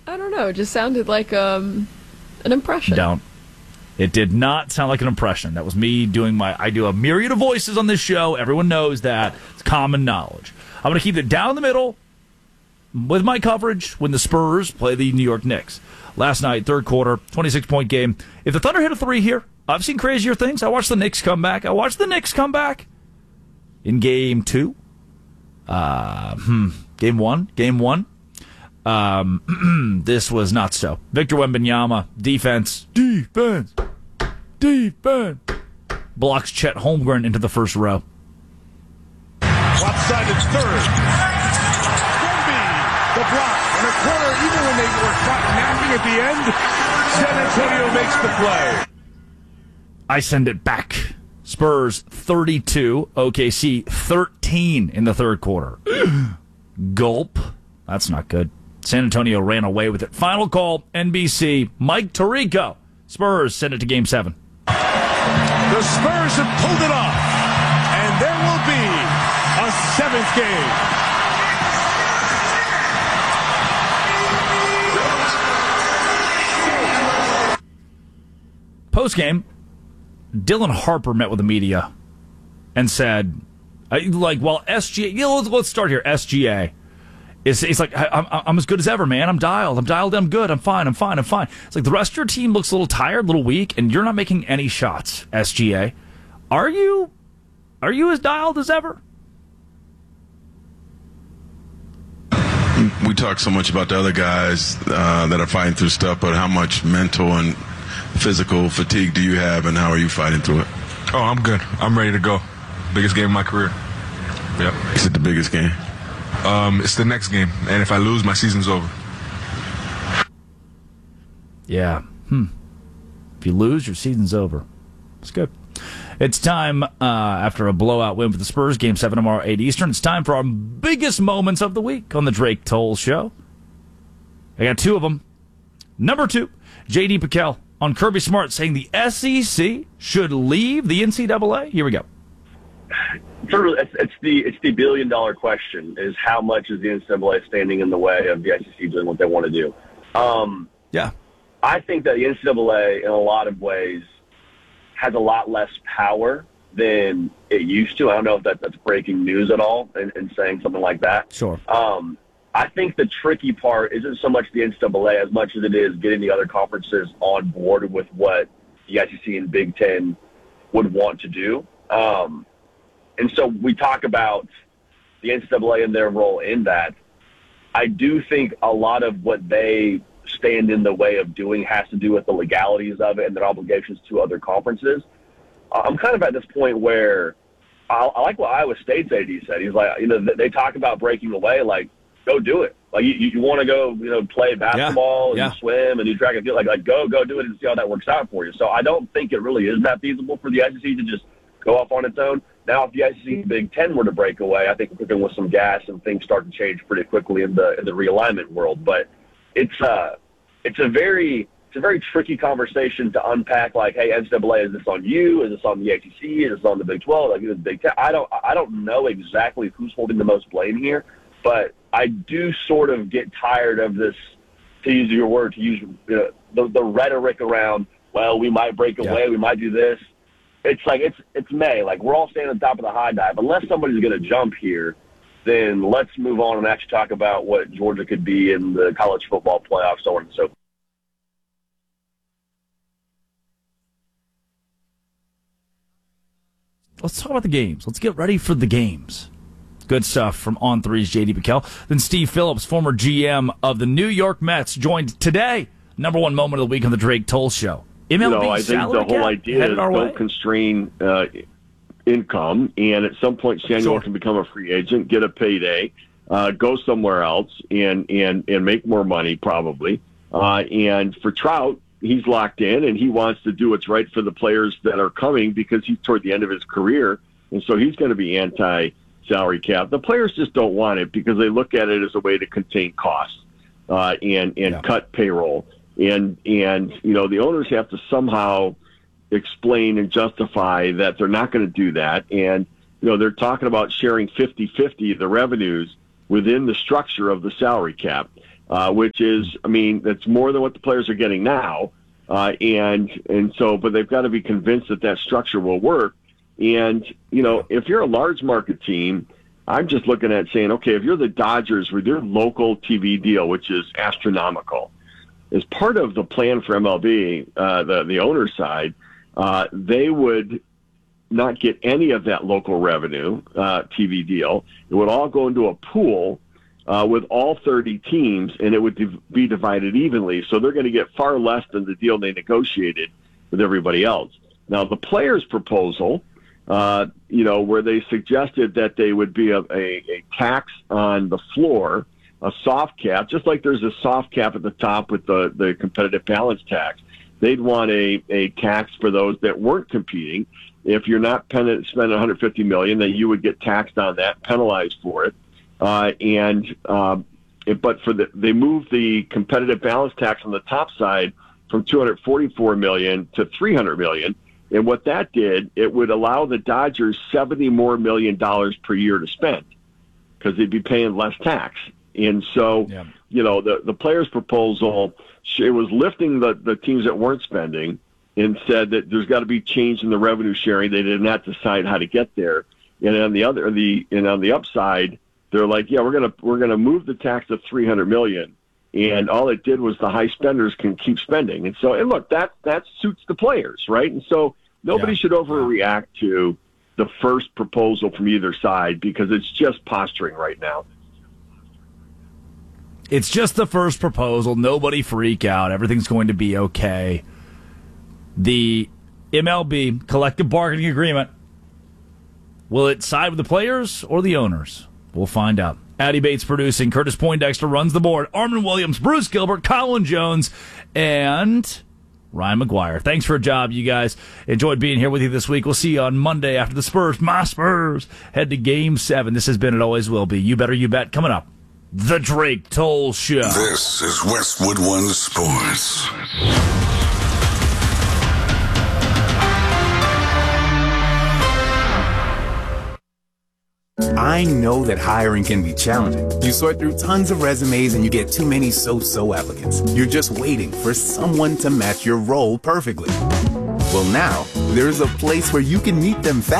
I don't know. It just sounded like an impression. Don't. It did not sound like an impression. That was me doing I do a myriad of voices on this show. Everyone knows that. It's common knowledge. I'm going to keep it down the middle with my coverage when the Spurs play the New York Knicks. Last night, third quarter, 26-point game. If the Thunder hit a three here, I've seen crazier things. I watched the Knicks come back. In game two. Game one. This was not so. Victor Wembanyama, defense, blocks Chet Holmgren into the first row. Lopsided third. Wemby, the block in the corner. Even when they were caught napping at the end, San Antonio makes the play. I send it back. Spurs 32, OKC 13 in the third quarter. Gulp. That's not good. San Antonio ran away with it. Final call, NBC, Mike Tirico. Spurs send it to Game 7. The Spurs have pulled it off, and there will be a seventh game. Post-game, Dylan Harper met with the media and said, SGA, let's start here, SGA. It's like, I'm as good as ever, man. I'm dialed, I'm good, I'm fine. It's like the rest of your team looks a little tired, a little weak, and you're not making any shots, SGA. Are you as dialed as ever? We talk so much about the other guys that are fighting through stuff, but how much mental and physical fatigue do you have, and how are you fighting through it? Oh, I'm good. I'm ready to go. Biggest game of my career. Yep. Is it the biggest game? It's the next game, and if I lose, my season's over. Yeah. If you lose, your season's over. It's good. It's time, after a blowout win for the Spurs, Game 7 tomorrow, 8 Eastern. It's time for our biggest moments of the week on the Drake Toll Show. I got two of them. Number 2, J.D. Piquel on Kirby Smart saying the SEC should leave the NCAA. Here we go. It's the billion-dollar question: is how much is the NCAA standing in the way of the SEC doing what they want to do? Yeah, I think that the NCAA, in a lot of ways, has a lot less power than it used to. I don't know if that's breaking news at all in saying something like that. Sure. I think the tricky part isn't so much the NCAA as much as it is getting the other conferences on board with what the SEC and Big Ten would want to do. And so we talk about the NCAA and their role in that. I do think a lot of what they stand in the way of doing has to do with the legalities of it and their obligations to other conferences. I'm kind of at this point where I like what Iowa State's AD said. He's like, they talk about breaking away, like, go do it. Like, you want to go, play basketball and swim and do track and field, like go do it and see how that works out for you. So I don't think it really is that feasible for the SEC to just go off on its own. Now, if the SEC and Big Ten were to break away, I think we're cooking with some gas and things start to change pretty quickly in the realignment world. But it's a very tricky conversation to unpack. Like, hey, NCAA, is this on you? Is this on the ACC? Is this on the Big 12? Like, is it Big Ten? I don't know exactly who's holding the most blame here, but I do sort of get tired of this, to use your word, the rhetoric around, well, we might break away, we might do this. It's like it's May. Like, we're all standing on top of the high dive. Unless somebody's going to jump here, then let's move on and actually talk about what Georgia could be in the college football playoff, so on and so forth. Let's talk about the games. Let's get ready for the games. Good stuff from On3's J.D. Piquel. Then Steve Phillips, former GM of the New York Mets, joined today. Number one moment of the week on the Drake Toll Show. MLB I think the whole idea is don't constrain income, and at some point Samuel can become a free agent, get a payday, go somewhere else, and make more money probably. And for Trout, he's locked in, and he wants to do what's right for the players that are coming because he's toward the end of his career, and so he's going to be anti-salary cap. The players just don't want it because they look at it as a way to contain costs and cut payroll. And the owners have to somehow explain and justify that they're not going to do that. And, they're talking about sharing 50-50 the revenues within the structure of the salary cap. which is, I mean, that's more than what the players are getting now. But they've got to be convinced that structure will work. And, if you're a large market team, I'm just looking at saying, okay, if you're the Dodgers with your local TV deal, which is astronomical, as part of the plan for MLB, the owner side, they would not get any of that local revenue TV deal. It would all go into a pool with all 30 teams, and it would be divided evenly. So they're going to get far less than the deal they negotiated with everybody else. Now, the players' proposal, where they suggested that they would be a tax on the floor, a soft cap, just like there's a soft cap at the top with the competitive balance tax. They'd want a tax for those that weren't competing. If you're not spending $150 million, then you would get taxed on that, penalized for it. They moved the competitive balance tax on the top side from $244 million to $300 million. And what that did, it would allow the Dodgers $70 more million per year to spend because they'd be paying less tax. And so, the players' proposal, it was lifting the teams that weren't spending and said that there's got to be change in the revenue sharing. They did not decide how to get there. And on the upside, they're like, we're gonna move the tax to $300 million, and all it did was the high spenders can keep spending. And so, and look, that suits the players, right? And so nobody should overreact to the first proposal from either side because it's just posturing right now. It's just the first proposal. Nobody freak out. Everything's going to be okay. The MLB collective bargaining agreement, will it side with the players or the owners? We'll find out. Addy Bates producing. Curtis Poindexter runs the board. Armin Williams, Bruce Gilbert, Colin Jones, and Ryan McGuire. Thanks for a job, you guys. Enjoyed being here with you this week. We'll see you on Monday after the Spurs, my Spurs, head to Game 7. This has been It Always Will Be. You Better You Bet. Coming up, The Drake Toll Show. This is Westwood One Sports. I know that hiring can be challenging. You sort through tons of resumes and you get too many so-so applicants. You're just waiting for someone to match your role perfectly. Well, now, there's a place where you can meet them fast.